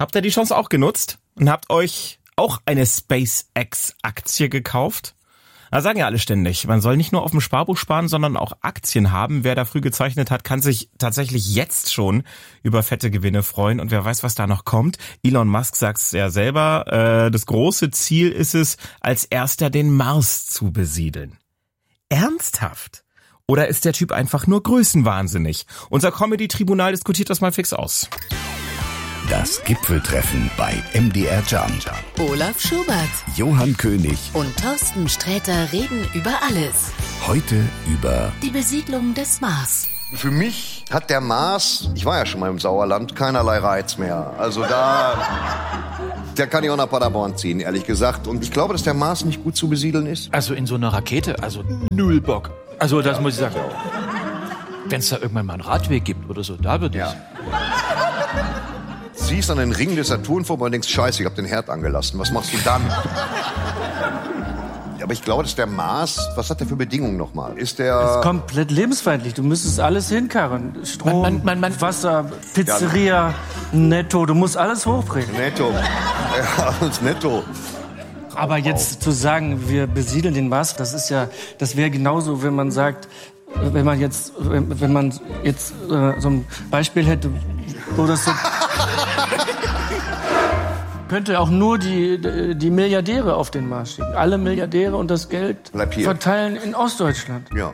Habt ihr die Chance auch genutzt und habt euch auch eine SpaceX-Aktie gekauft? Da sagen ja alle ständig, man soll nicht nur auf dem Sparbuch sparen, sondern auch Aktien haben. Wer da früh gezeichnet hat, kann sich tatsächlich jetzt schon über fette Gewinne freuen. Und wer weiß, was da noch kommt. Elon Musk sagt es ja selber, das große Ziel ist es, als erster den Mars zu besiedeln. Ernsthaft? Oder ist der Typ einfach nur größenwahnsinnig? Unser Comedy-Tribunal diskutiert das mal fix aus. Das Gipfeltreffen bei MDR Jump. Olaf Schubert, Johann König und Thorsten Sträter reden über alles. Heute über Die Besiedlung des Mars. Für mich hat der Mars, ich war ja schon mal im Sauerland, keinerlei Reiz mehr. Also da kann ich auch nach Paderborn ziehen, ehrlich gesagt. Und ich glaube, dass der Mars nicht gut zu besiedeln ist. Also in so einer Rakete, also null Bock. Also das muss ich sagen. Wenn es da irgendwann mal einen Radweg gibt oder so, da wird es. Ja. Siehst an den Ring des Saturn vorbei und denkst, scheiße, ich hab den Herd angelassen. Was machst du dann? Aber ich glaube, dass der Mars, was hat der für Bedingungen nochmal? Ist ist komplett lebensfeindlich. Du müsstest alles hinkarren. Strom, Wasser, Pizzeria, Netto. Du musst alles hochbringen. Netto. Ja, das Netto. Aber jetzt zu sagen, wir besiedeln den Mars, das wäre genauso, wenn man sagt, wenn man jetzt so ein Beispiel hätte, wo das so könnte auch nur die Milliardäre auf den Mars schicken. Alle Milliardäre und das Geld verteilen in Ostdeutschland. Ja.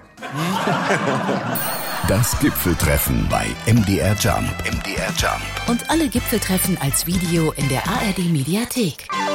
das Gipfeltreffen bei MDR Jump. MDR Jump. Und alle Gipfeltreffen als Video in der ARD Mediathek.